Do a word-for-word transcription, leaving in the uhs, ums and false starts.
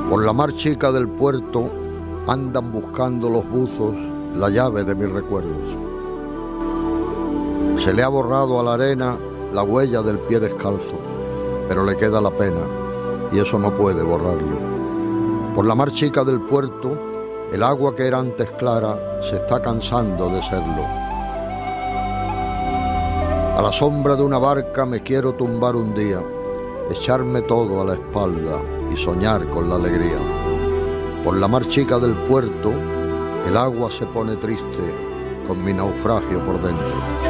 Por la mar chica del puerto andan buscando los buzos la llave de mis recuerdos. Se le ha borrado a la arena la huella del pie descalzo, pero le queda la pena y eso no puede borrarlo. Por la mar chica del puerto, el agua que era antes clara se está cansando de serlo. A la sombra de una barca me quiero tumbar un día, echarme todo a la espalda y soñar con la alegría. Por la mar chica del puerto, el agua se pone triste con mi naufragio por dentro.